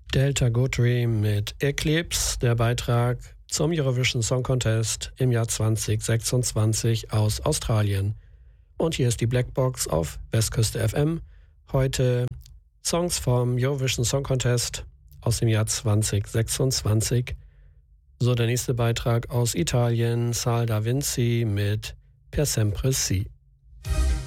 Delta Guthrie mit Eclipse, der Beitrag zum Eurovision Song Contest im Jahr 2026 aus Australien. Und hier ist die Blackbox auf Westküste FM. Heute Songs vom Eurovision Song Contest aus dem Jahr 2026. So, der nächste Beitrag aus Italien, Sal da Vinci mit Per sempre sì.